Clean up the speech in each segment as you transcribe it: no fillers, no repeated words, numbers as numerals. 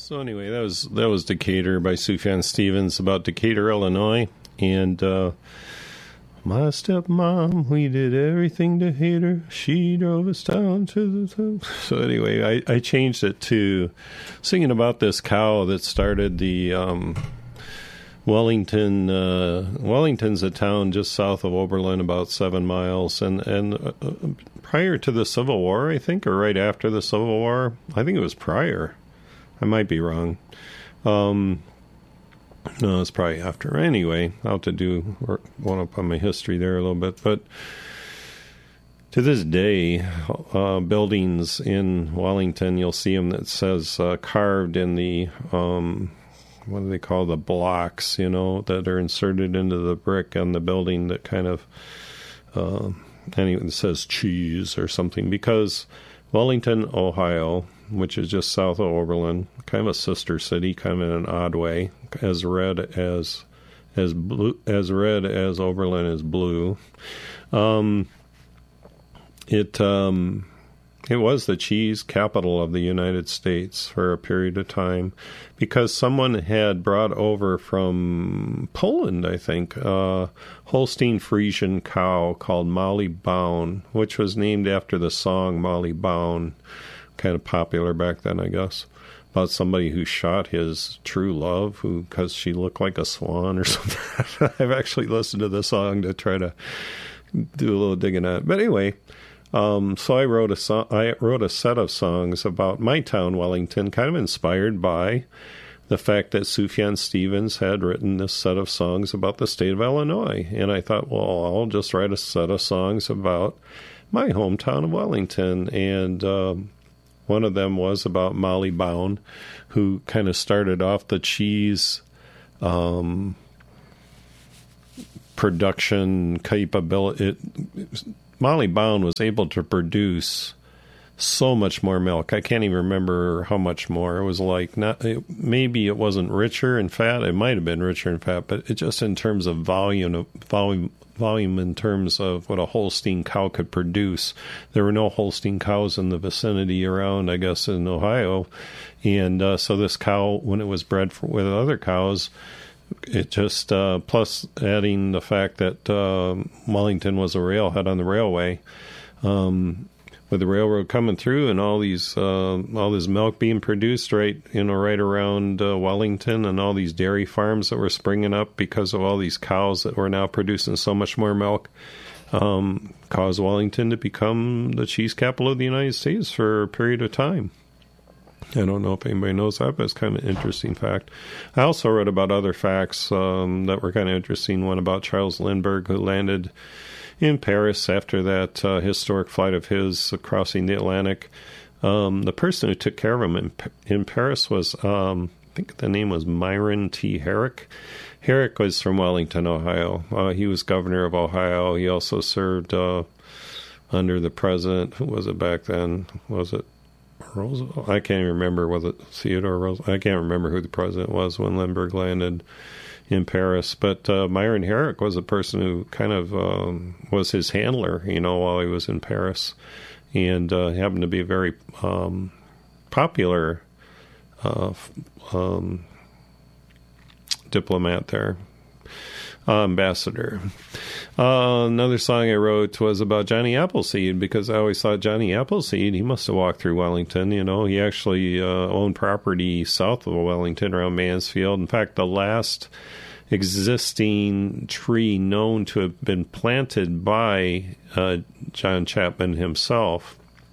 So anyway, that was Decatur by Sufjan Stevens about Decatur, Illinois, and my stepmom, we did everything to hate her. She drove us down to the top. So anyway, I changed it to singing about this cow that started the Wellington. Wellington's a town just south of Oberlin, about 7 miles, and prior to the Civil War, I think, or right after the Civil War. I think it was prior. I might be wrong. No, it's probably after. Anyway, I'll have to do one up on my history there a little bit. But to this day, buildings in Wellington, you'll see them that says carved in the, what do they call the blocks, that are inserted into the brick on the building that kind of, anyway, it says cheese or something. Because Wellington, Ohio, which is just south of Oberlin, kind of a sister city, kind of in an odd way, as red as Oberlin is blue. It was the cheese capital of the United States for a period of time, because someone had brought over from Poland, I think, a Holstein Friesian cow called Molly Baun, which was named after the song Molly Baun, kind of popular back then, I guess, about somebody who shot his true love because she looked like a swan or something. I've actually listened to the song to try to do a little digging on it. But anyway, so I wrote a set of songs about my town, Wellington, kind of inspired by the fact that Sufjan Stevens had written this set of songs about the state of Illinois. And I thought, well, I'll just write a set of songs about my hometown of Wellington. And one of them was about Molly Baun, who kind of started off the cheese production capability. Molly Baun was able to produce so much more milk. I can't even remember how much more. It was like maybe it wasn't richer in fat. It might have been richer in fat, but it just in terms of volume in terms of what a Holstein cow could produce. There were no Holstein cows in the vicinity around, I guess, in Ohio. And so this cow, when it was bred with other cows, it just, plus adding the fact that Wellington was a railhead on the railway, with the railroad coming through and all this milk being produced right around Wellington, and all these dairy farms that were springing up because of all these cows that were now producing so much more milk, caused Wellington to become the cheese capital of the United States for a period of time. I don't know if anybody knows that, but it's kind of an interesting fact. I also read about other facts that were kind of interesting. One about Charles Lindbergh, who landed in Paris after that historic flight of his crossing the Atlantic. The person who took care of him in Paris was, I think the name was Myron T. Herrick. Herrick was from Wellington, Ohio. He was governor of Ohio. He also served under the president. Who was it back then? Was it Roosevelt? I can't even remember. Was it Theodore Roosevelt? I can't remember who the president was when Lindbergh landed in Paris. But Myron Herrick was a person who kind of was his handler, while he was in Paris, and happened to be a very popular diplomat there. Ambassador. Another song I wrote was about Johnny Appleseed, because I always thought Johnny Appleseed, he must have walked through Wellington. He actually owned property south of Wellington around Mansfield. In fact, the last existing tree known to have been planted by John Chapman himself,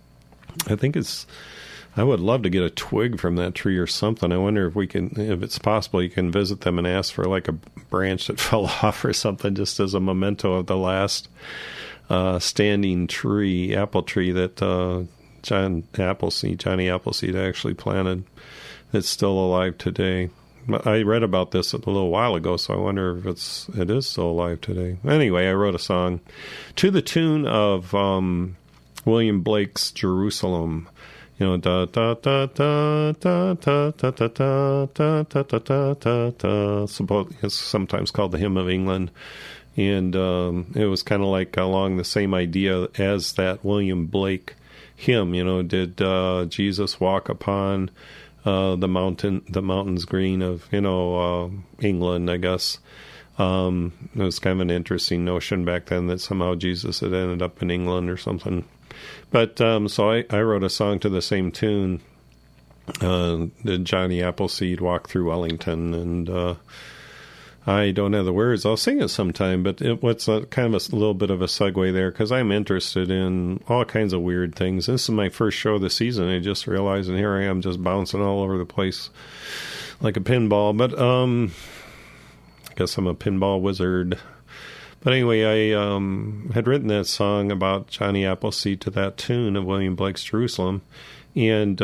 I would love to get a twig from that tree or something. I wonder if it's possible, you can visit them and ask for like a branch that fell off or something, just as a memento of the last standing apple tree that Johnny Appleseed actually planted. It's still alive today. I read about this a little while ago, so I wonder if it is still alive today. Anyway, I wrote a song to the tune of William Blake's Jerusalem. Da da da da da da da da da da da da da da. It's sometimes called the Hymn of England, and it was kind of like along the same idea as that William Blake hymn. Did Jesus walk upon the mountains green of, England, I guess. It was kind of an interesting notion back then that somehow Jesus had ended up in England or something. But so I wrote a song to the same tune, the Johnny Appleseed Walk Through Wellington, and I don't have the words. I'll sing it sometime, but what's kind of a little bit of a segue there, because I'm interested in all kinds of weird things. This is my first show of the season. I just realized, and here I am just bouncing all over the place like a pinball. But I guess I'm a pinball wizard. But anyway, I had written that song about Johnny Appleseed to that tune of William Blake's Jerusalem. And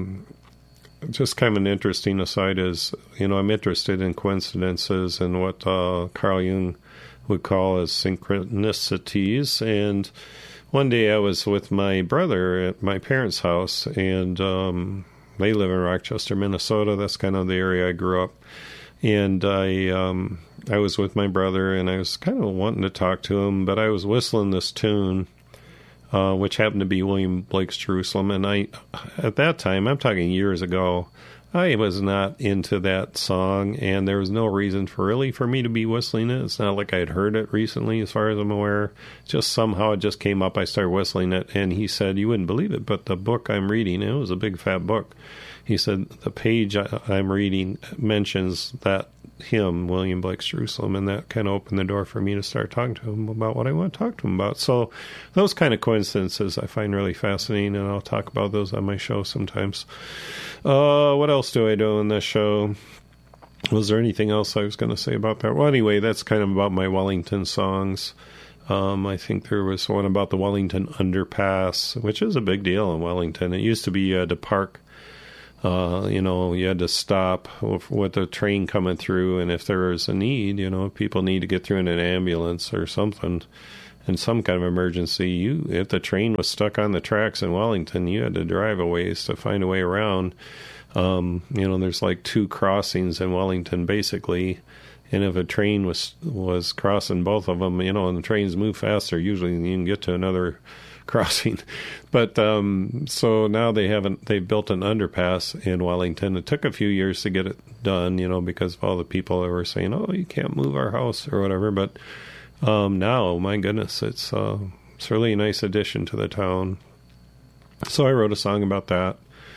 just kind of an interesting aside is, I'm interested in coincidences and what Carl Jung would call as synchronicities. And one day I was with my brother at my parents' house, and they live in Rochester, Minnesota. That's kind of the area I grew up. And I was with my brother, and I was kind of wanting to talk to him, but I was whistling this tune, which happened to be William Blake's Jerusalem. And at that time, I'm talking years ago, I was not into that song, and there was no reason for me to be whistling it. It's not like I had heard it recently, as far as I'm aware. Just somehow it just came up. I started whistling it, and he said, "You wouldn't believe it, but the book I'm reading," it was a big fat book. He said, "The page I'm reading mentions that hymn, William Blake's Jerusalem," and that kind of opened the door for me to start talking to him about what I want to talk to him about. So those kind of coincidences I find really fascinating, and I'll talk about those on my show sometimes. What else do I do in this show? Was there anything else I was going to say about that? Well, anyway, that's kind of about my Wellington songs. I think there was one about the Wellington Underpass, which is a big deal in Wellington. It used to be to park. You had to stop with the train coming through, and if there was a need, if people need to get through in an ambulance or something, in some kind of emergency, if the train was stuck on the tracks in Wellington, you had to drive a ways to find a way around. There's like 2 crossings in Wellington, basically, and if a train was crossing both of them, and the trains move faster, usually you can get to another crossing. But so now they've built an underpass in Wellington. It took a few years to get it done, because of all the people that were saying, "Oh, you can't move our house," or whatever. But now, my goodness, it's really a nice addition to the town. So I wrote a song about that.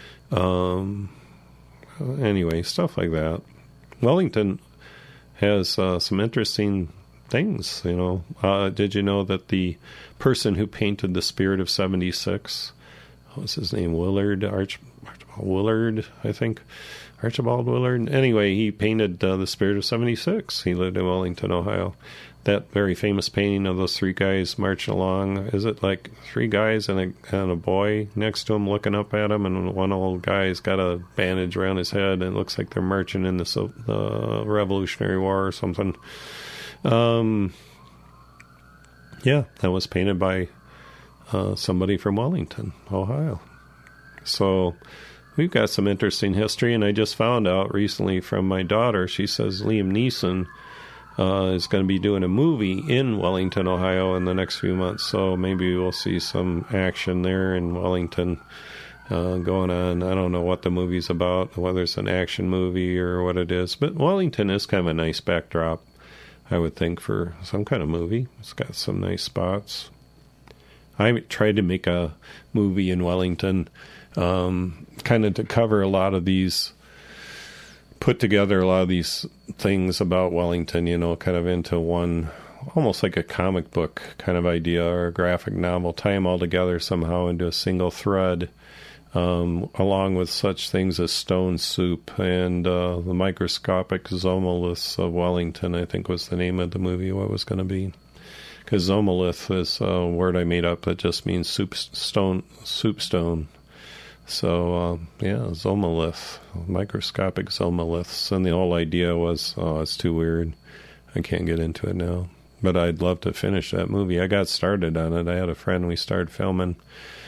Anyway, stuff like that. Wellington has some interesting things, Did you know that the person who painted the Spirit of 76, what was his name? Archibald Willard, I think. Archibald Willard. Anyway, he painted the Spirit of 76. He lived in Wellington, Ohio. That very famous painting of those 3 guys marching along. Is it like 3 guys and a boy next to him looking up at him, and one old guy's got a bandage around his head, and it looks like they're marching in the Revolutionary War or something. That was painted by somebody from Wellington, Ohio. So we've got some interesting history, and I just found out recently from my daughter, she says Liam Neeson is going to be doing a movie in Wellington, Ohio in the next few months, so maybe we'll see some action there in Wellington going on. I don't know what the movie's about, whether it's an action movie or what it is, but Wellington is kind of a nice backdrop, I would think, for some kind of movie. It's got some nice spots. I tried to make a movie in Wellington, kind of to cover a lot of these, put together a lot of these things about Wellington, kind of into one, almost like a comic book kind of idea or a graphic novel, tie them all together somehow into a single thread, along with such things as Stone Soup and the Microscopic Zomoliths of Wellington, I think was the name of the movie, what was going to be. Because zomolith is a word I made up that just means soup stone. So, zomolith, microscopic zomoliths. And the whole idea was, it's too weird. I can't get into it now. But I'd love to finish that movie. I got started on it. I had a friend, we started filming.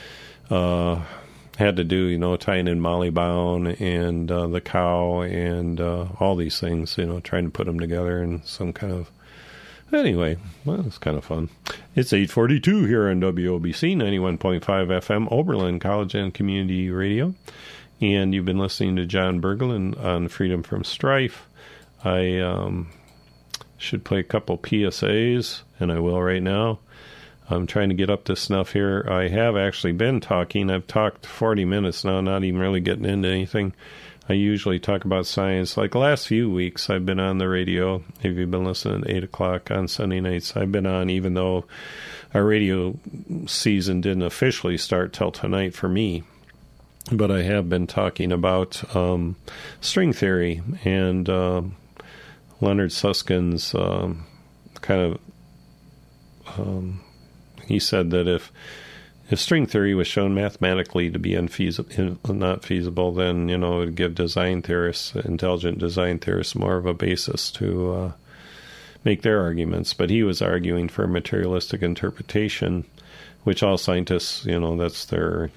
Had to do, tying in Molly Baum and the cow and all these things, trying to put them together in some kind of... Anyway, well, it's kind of fun. It's 8:42 here on WOBC 91.5 FM, Oberlin College and Community Radio. And you've been listening to John Berglund on Freedom from Strife. I should play a couple PSAs, and I will right now. I'm trying to get up to snuff here. I have actually been talking. I've talked 40 minutes now, not even really getting into anything. I usually talk about science. Like the last few weeks, I've been on the radio. If you've been listening at 8 o'clock on Sunday nights, I've been on, even though our radio season didn't officially start till tonight for me. But I have been talking about string theory and Leonard Susskind's he said that if string theory was shown mathematically to be not feasible, then, it would give design theorists, intelligent design theorists, more of a basis to make their arguments. But he was arguing for materialistic interpretation, which all scientists, that's their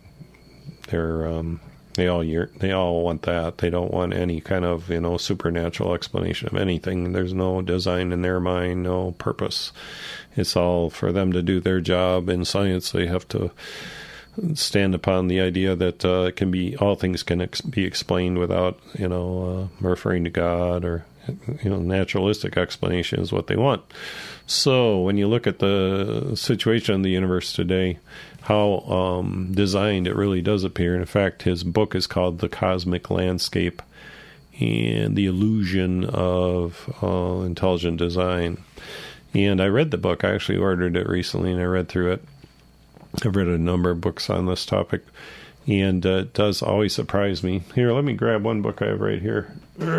they all want that. They don't want any kind of, supernatural explanation of anything. There's no design in their mind, no purpose. It's all for them to do their job. In science, they have to stand upon the idea that all things can be explained without, referring to God, or, naturalistic explanation is what they want. So when you look at the situation in the universe today, how designed it really does appear. In fact, his book is called The Cosmic Landscape and the Illusion of Intelligent Design. And I read the book. I actually ordered it recently, and I read through it. I've read a number of books on this topic, and it does always surprise me. Here, let me grab one book I have right here.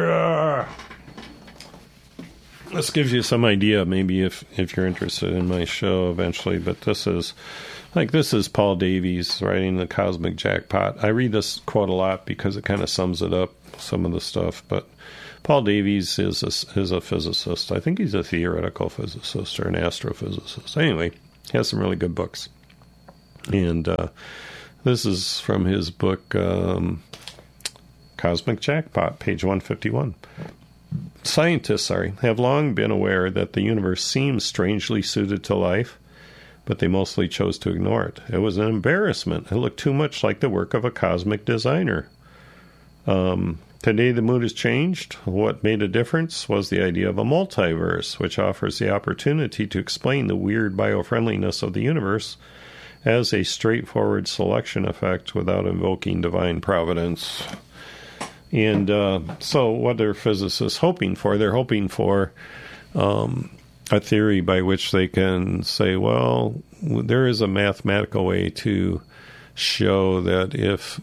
This gives you some idea, maybe, if you're interested in my show eventually. But this is Paul Davies writing The Cosmic Jackpot. I read this quote a lot because it kind of sums it up, some of the stuff. But Paul Davies is a physicist. I think he's a theoretical physicist or an astrophysicist. Anyway, he has some really good books. And this is from his book, Cosmic Jackpot, page 151. Scientists, have long been aware that the universe seems strangely suited to life, but they mostly chose to ignore it. It was an embarrassment. It looked too much like the work of a cosmic designer. Today the mood has changed. What made a difference was the idea of a multiverse, which offers the opportunity to explain the weird biofriendliness of the universe as a straightforward selection effect without invoking divine providence. And so what are physicists hoping for? They're hoping for a theory by which they can say, well, there is a mathematical way to show that if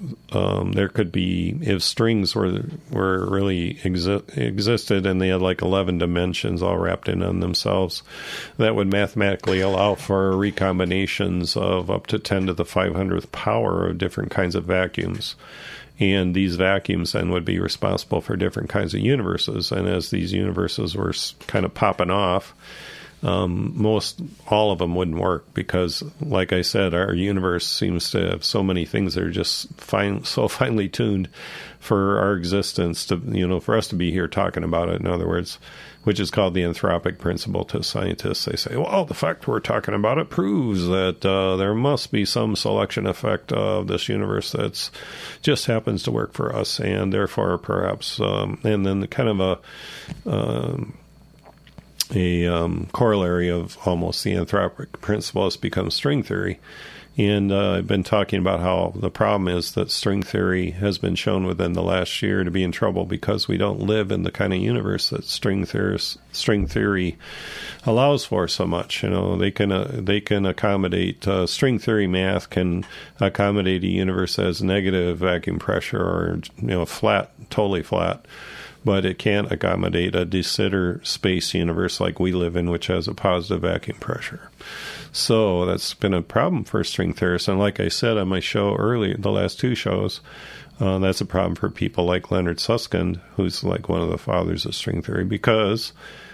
strings were really existed and they had like 11 dimensions all wrapped in on themselves, that would mathematically allow for recombinations of up to 10 to the 500th power of different kinds of vacuums. And these vacuums then would be responsible for different kinds of universes. And as these universes were kind of popping off, all of them wouldn't work because, like I said, our universe seems to have so many things that are just so finely tuned for our existence to, for us to be here talking about it, in other words, which is called the anthropic principle to scientists. They say, well, the fact we're talking about it proves that there must be some selection effect of this universe that's just happens to work for us, and therefore perhaps, and then kind of a corollary of almost the anthropic principle has become string theory. And I've been talking about how the problem is that string theory has been shown within the last year to be in trouble because we don't live in the kind of universe that string theory allows for so much. They can accommodate string theory math can accommodate a universe that has negative vacuum pressure or flat, totally flat. But it can't accommodate a de Sitter space universe like we live in, which has a positive vacuum pressure. So that's been a problem for string theorists. And like I said on my show earlier, the last two shows, that's a problem for people like Leonard Susskind, who's like one of the fathers of string theory, because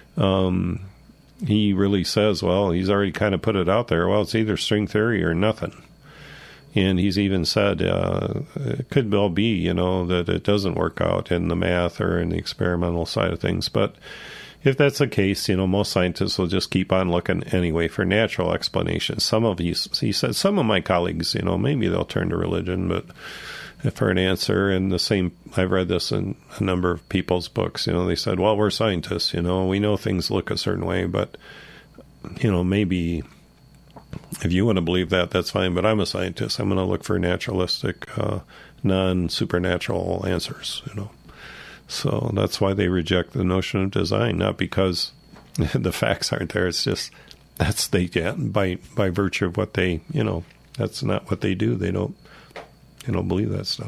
he really says, well, he's already kind of put it out there, well, it's either string theory or nothing. And he's even said it could well be, that it doesn't work out in the math or in the experimental side of things. But if that's the case, most scientists will just keep on looking anyway for natural explanations. He said, some of my colleagues, maybe they'll turn to religion, but for an answer. And the same, I've read this in a number of people's books. They said, well, we're scientists, we know things look a certain way, but, maybe if you want to believe that, that's fine. But I'm a scientist. I'm going to look for naturalistic, non-supernatural answers, So that's why they reject the notion of design, not because the facts aren't there. It's just that's they get by virtue of what they, that's not what they do. They don't believe that stuff.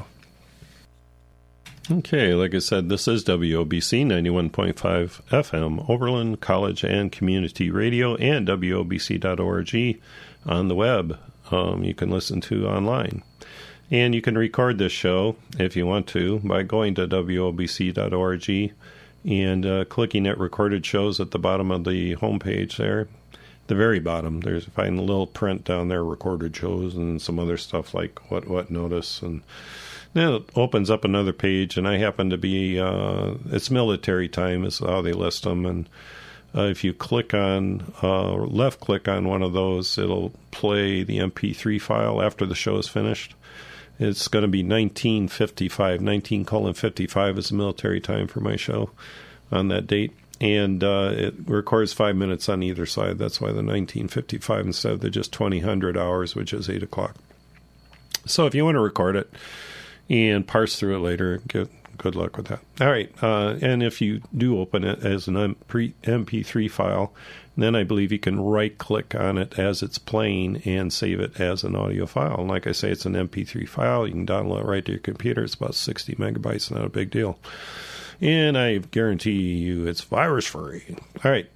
Okay, like I said, this is WOBC 91.5 FM, Oberlin College and Community Radio, and WOBC.org on the web. You can listen to online. And you can record this show, if you want to, by going to WOBC.org and clicking at recorded shows at the bottom of the homepage there. The very bottom, find a little print down there, recorded shows, and some other stuff like what notice. And then it opens up another page, and I happen to be, it's military time is how they list them. And if you click on, left click on one of those, it'll play the MP3 file after the show is finished. It's going to be 1955. 19:55 is the military time for my show on that date. And it records 5 minutes on either side. That's why the 1955 instead of the just 2000 hours, which is 8 o'clock. So if you want to record it and parse through it later, good luck with that. All right. And if you do open it as an MP3 file, then I believe you can right-click on it as it's playing and save it as an audio file. And like I say, it's an MP3 file. You can download it right to your computer. It's about 60 megabytes, not a big deal. And I guarantee you it's virus-free. All right.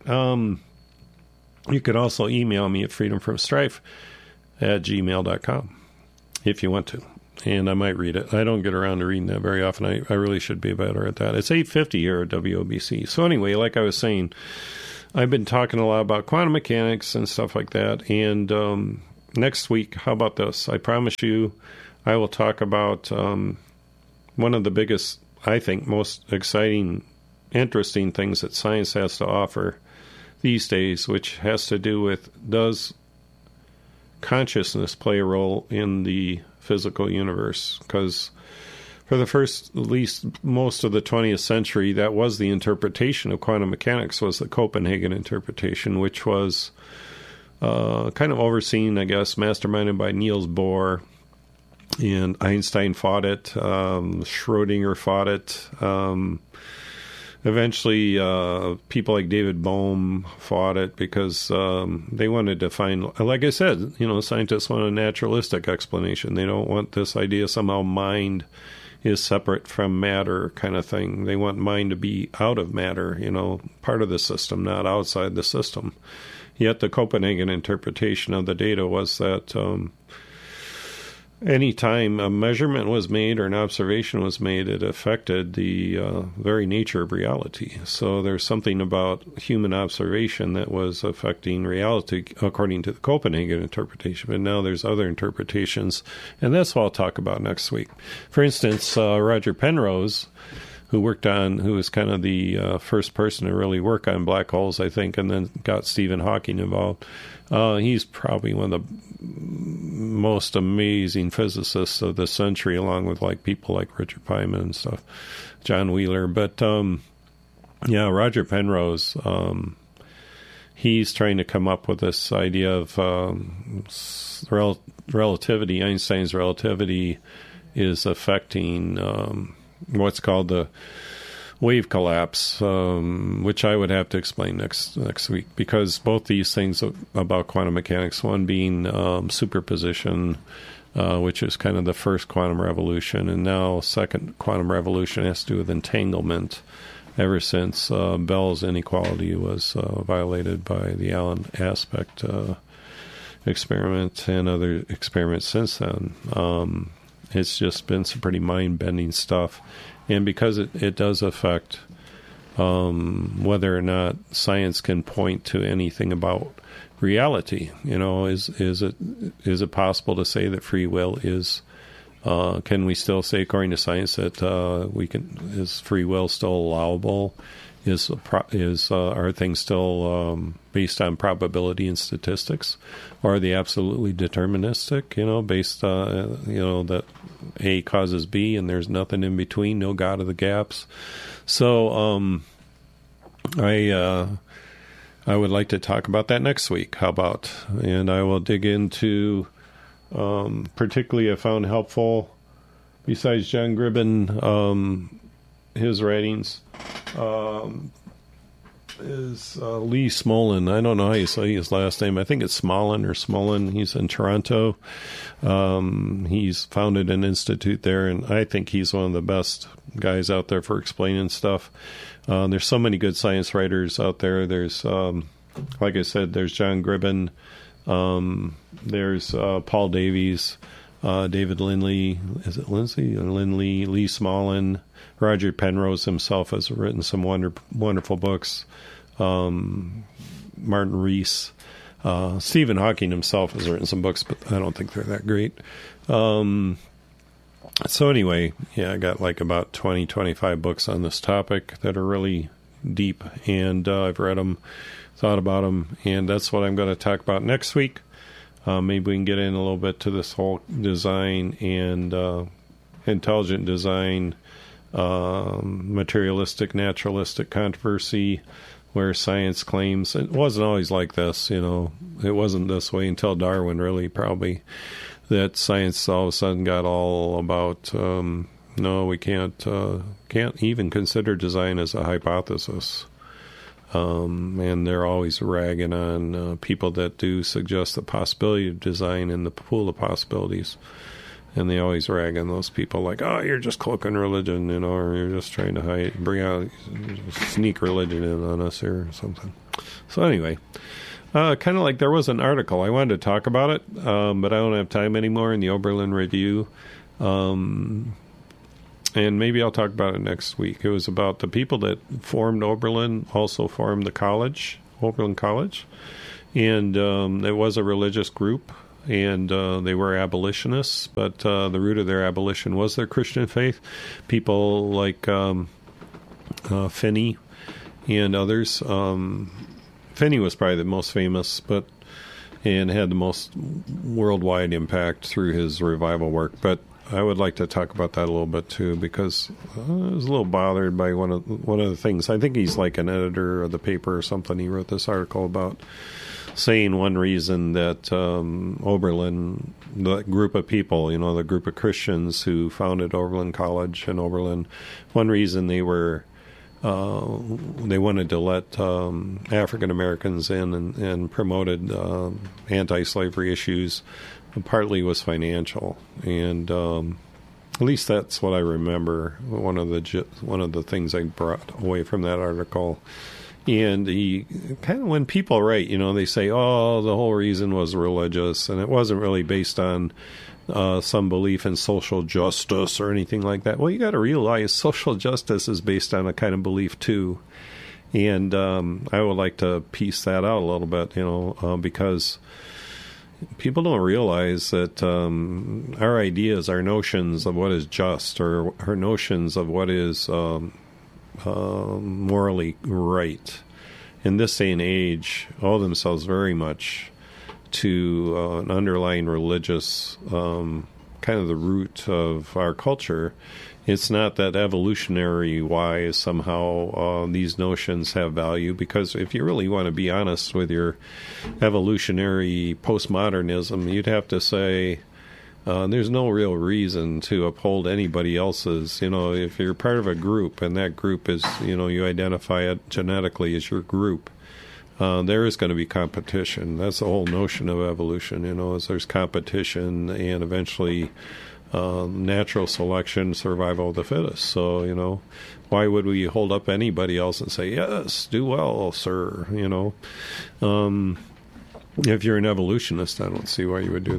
You could also email me at freedomfromstrife@gmail.com if you want to. And I might read it. I don't get around to reading that very often. I really should be better at that. It's 8:50 here at WOBC. So anyway, like I was saying, I've been talking a lot about quantum mechanics and stuff like that. And next week, how about this? I promise you I will talk about one of the biggest, I think, most exciting, interesting things that science has to offer these days, which has to do with, does consciousness play a role in the physical universe? Because for the first, at least most of the 20th century, that was the interpretation of quantum mechanics, was the Copenhagen interpretation, which was kind of overseen, I guess, masterminded by Niels Bohr. And Einstein fought it. Schrodinger fought it. Eventually, people like David Bohm fought it because they wanted to find, like I said, scientists want a naturalistic explanation. They don't want this idea somehow mind is separate from matter kind of thing. They want mind to be out of matter, part of the system, not outside the system. Yet the Copenhagen interpretation of the data was that any time a measurement was made or an observation was made, it affected the very nature of reality. So there's something about human observation that was affecting reality according to the Copenhagen interpretation. But now there's other interpretations, and that's what I'll talk about next week. For instance, Roger Penrose, who was kind of the first person to really work on black holes, I think, and then got Stephen Hawking involved. He's probably one of the most amazing physicists of the century, along with people like Richard Feynman and stuff, John Wheeler. But Roger Penrose, he's trying to come up with this idea of relativity. Einstein's relativity is affecting what's called the wave collapse, which I would have to explain next week, because both these things about quantum mechanics, one being superposition, which is kind of the first quantum revolution, and now second quantum revolution has to do with entanglement, ever since Bell's inequality was violated by the Allen aspect experiment and other experiments since then. It's just been some pretty mind-bending stuff. And because it does affect whether or not science can point to anything about reality, is it possible to say that free will is? Can we still say, according to science, that is free will still allowable are things still based on probability and statistics, or are they absolutely deterministic? Based that A causes B, and there's nothing in between, no God of the gaps. So I would like to talk about that next week. How about? And I will dig into, particularly I found helpful, besides John Gribben, his writings, is Lee Smolin. I don't know how you say his last name. I think it's Smolin or Smolin. He's in Toronto. He's founded an institute there, and I think he's one of the best guys out there for explaining stuff. There's so many good science writers out there. There's, like I said, there's John Gribben. There's Paul Davies, David Lindley. Is it Lindsay? Lindley, Lee Smolin. Roger Penrose himself has written some wonderful books. Martin Rees. Stephen Hawking himself has written some books, but I don't think they're that great. So anyway, I got like about 20, 25 books on this topic that are really deep, and I've read them, thought about them, and that's what I'm going to talk about next week. Maybe we can get in a little bit to this whole design and intelligent design, materialistic, naturalistic controversy, where science claims it wasn't always like this. It wasn't this way until Darwin, really, probably, that science all of a sudden got all about, no, we can't even consider design as a hypothesis. And they're always ragging on people that do suggest the possibility of design in the pool of possibilities. And they always rag on those people like, oh, you're just cloaking religion, or you're just trying to sneak religion in on us here or something. So anyway, kind of like there was an article. I wanted to talk about it, but I don't have time anymore in the Oberlin Review. And maybe I'll talk about it next week. It was about the people that formed Oberlin, also formed the college, Oberlin College. And it was a religious group. And they were abolitionists, but the root of their abolition was their Christian faith. People like Finney and others. Finney was probably the most famous, and had the most worldwide impact through his revival work. But I would like to talk about that a little bit too, because I was a little bothered by one of the things. I think he's like an editor of the paper or something. He wrote this article about saying one reason that Oberlin, the group of people, the group of Christians who founded Oberlin College and Oberlin, one reason they wanted to let African Americans in and promoted anti-slavery issues, partly was financial, and at least that's what I remember. One of the things I brought away from that article. And he kind of, when people write, they say, oh, the whole reason was religious, and it wasn't really based on some belief in social justice or anything like that. Well, you got to realize social justice is based on a kind of belief too. And I would like to piece that out a little bit, because people don't realize that our ideas, our notions of what is just, or our notions of what is morally right in this day and age, owe themselves very much to an underlying religious kind of the root of our culture. It's not that evolutionary wise somehow these notions have value, because if you really want to be honest with your evolutionary postmodernism, you'd have to say there's no real reason to uphold anybody else's. If you're part of a group and that group is, you identify it genetically as your group, there is going to be competition. That's the whole notion of evolution, is there's competition and eventually natural selection, survival of the fittest. So, why would we hold up anybody else and say, yes, do well, sir, If you're an evolutionist, I don't see why you would do that.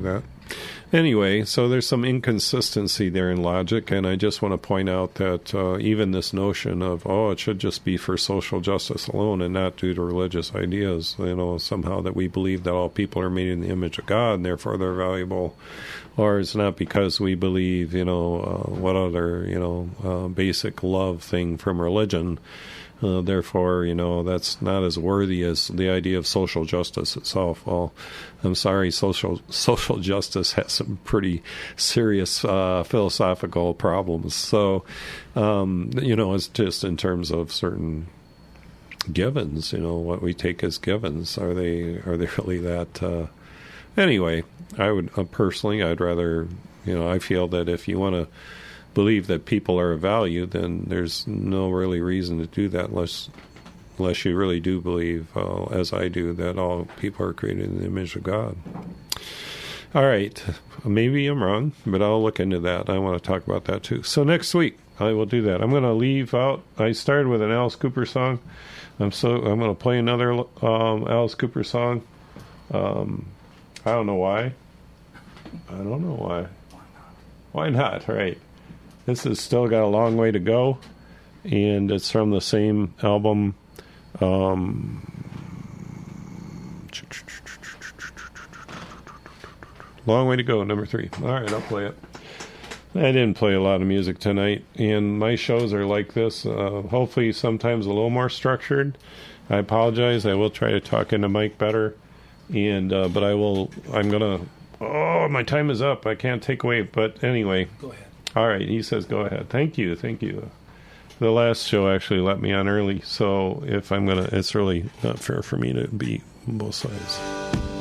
Anyway, so there's some inconsistency there in logic, and I just want to point out that even this notion of, it should just be for social justice alone and not due to religious ideas, somehow that we believe that all people are made in the image of God and therefore they're valuable, or it's not because we believe, what other, basic love thing from religion. Therefore, that's not as worthy as the idea of social justice itself. Well, I'm sorry, social justice has some pretty serious philosophical problems. So, it's just in terms of certain givens, what we take as givens. Are they really that? Anyway, I would personally, I'd rather, I feel that if you want to believe that people are of value, then there's no really reason to do that unless you really do believe, as I do, that all people are created in the image of God. All right. Maybe I'm wrong, but I'll look into that. I want to talk about that too. So next week, I will do that. I'm going to leave out, I started with an Alice Cooper song. I'm going to play another Alice Cooper song. I don't know why. Why not? Right. This has still got a long way to go, and it's from the same album. Long Way to Go, number 3. All right, I'll play it. I didn't play a lot of music tonight, and my shows are like this. Hopefully sometimes a little more structured. I apologize. I will try to talk into Mike better, and but I'm going to... my time is up. I can't take away, but anyway. Go ahead. All right, he says go ahead. Thank you. The last show actually let me on early, so if I'm going to... It's really not fair for me to be on both sides.